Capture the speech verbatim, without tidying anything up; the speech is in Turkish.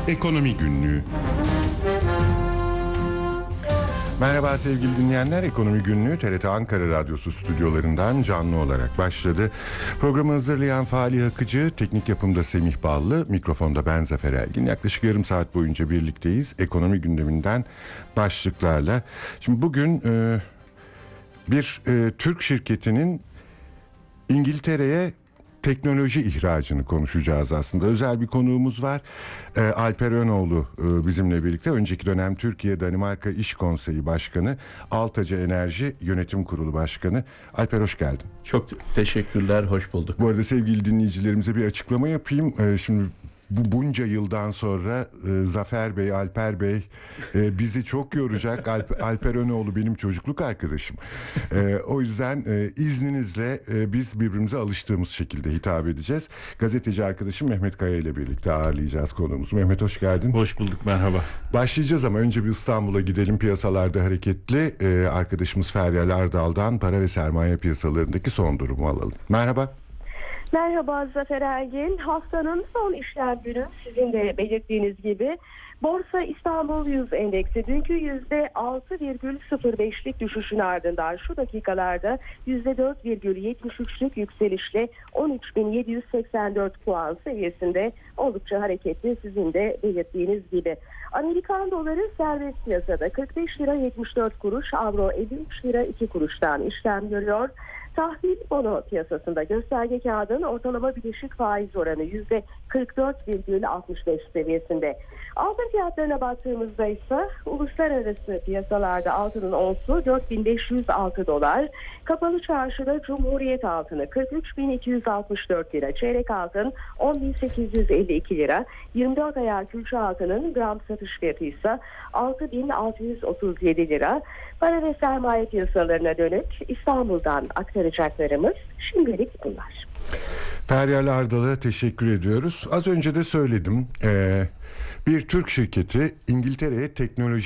Ekonomi Günlüğü. Merhaba sevgili dinleyenler, Ekonomi Günlüğü T R T Ankara Radyosu stüdyolarından canlı olarak başladı. Programı hazırlayan Fahri Akıcı, teknik yapımda Semih Ballı, mikrofonda ben Zafer Elgin. Yaklaşık yarım saat boyunca birlikteyiz ekonomi gündeminden başlıklarla. Şimdi bugün e, bir e, Türk şirketinin İngiltere'ye teknoloji ihracını konuşacağız aslında. Özel bir konuğumuz var. Ee, Alper Önoğlu e, bizimle birlikte. Önceki dönem Türkiye Danimarka İş Konseyi Başkanı, Altaca Enerji Yönetim Kurulu Başkanı. Alper, hoş geldin. Çok teşekkürler, hoş bulduk. Bu arada sevgili dinleyicilerimize bir açıklama yapayım. Ee, şimdi bu bunca yıldan sonra e, Zafer Bey, Alper Bey e, bizi çok yoracak. Alp, Alper Önoğlu benim çocukluk arkadaşım. E, o yüzden e, izninizle e, biz birbirimize alıştığımız şekilde hitap edeceğiz. Gazeteci arkadaşım Mehmet Kaya ile birlikte ağırlayacağız konuğumuzu. Mehmet, hoş geldin. Hoş bulduk, merhaba. Başlayacağız ama önce bir İstanbul'a gidelim. Piyasalarda hareketli. E, arkadaşımız Feryal Ardal'dan para ve sermaye piyasalarındaki son durumu alalım. Merhaba. Merhaba Zafer Ergin. Haftanın son işlem günü sizin de belirttiğiniz gibi Borsa İstanbul yüz endeksi dünkü yüzde altı virgül sıfır beşlik düşüşün ardından şu dakikalarda yüzde dört virgül yetmiş üçlük yükselişle on üç bin yedi yüz seksen dört puan seviyesinde oldukça hareketli, sizin de belirttiğiniz gibi. Amerikan doları serbest piyasada kırk beş lira yetmiş dört kuruş, avro elli üç lira iki kuruştan işlem görüyor. Tahvil bono piyasasında gösterge kağıdın ortalama bileşik faiz oranı yüzde kırk dört virgül altmış beş seviyesinde. Altın fiyatlarına baktığımızda ise uluslararası piyasalarda altının onsu dört bin beş yüz altı dolar, kapalı çarşıda Cumhuriyet altını kırk üç bin iki yüz altmış dört lira, çeyrek altın on bin sekiz yüz elli iki lira, yirmi dört ayar külçe altının gram satış fiyatı ise altı bin altı yüz otuz yedi lira. Para ve sermaye piyasalarına dönük İstanbul'dan aktaracaklarımız şimdilik bunlar. Feryal Ardal'a teşekkür ediyoruz. Az önce de söyledim. Ee, bir Türk şirketi İngiltere'ye teknoloji